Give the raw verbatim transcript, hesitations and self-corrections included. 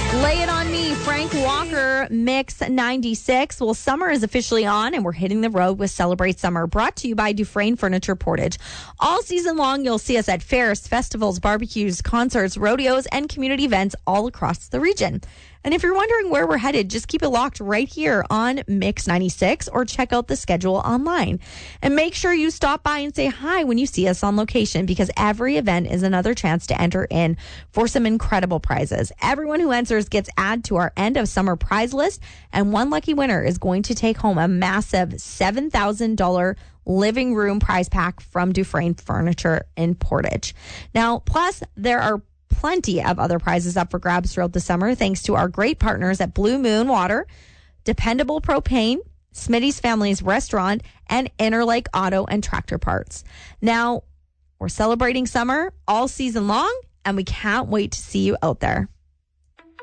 Lay It On Me, Frank Walker, Mix ninety-six. Well, summer is officially on, and we're hitting the road with Celebrate Summer, brought to you by Dufresne Furniture Portage. All season long, you'll see us at fairs, festivals, barbecues, concerts, rodeos, and community events all across the region. And if you're wondering where we're headed, just keep it locked right here on Mix ninety-six or check out the schedule online. And make sure you stop by and say hi when you see us on location, because every event is another chance to enter in for some incredible prizes. Everyone who enters gets added to our end of summer prize list, and one lucky winner is going to take home a massive seven thousand dollars living room prize pack from Dufresne Furniture in Portage. Now, plus, there are plenty of other prizes up for grabs throughout the summer, thanks to our great partners at Blue Moon Water, Dependable Propane, Smitty's Family's Restaurant, and Interlake Auto and Tractor Parts. Now, we're celebrating summer all season long, and we can't wait to see you out there.